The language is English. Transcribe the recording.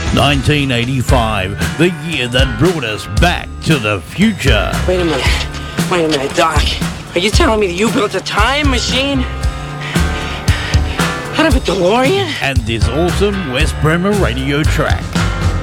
1985, the year that brought us back to the future. Wait a minute, Doc. Are you telling me that you built a time machine? Out of a DeLorean? And this awesome West Bremer radio track.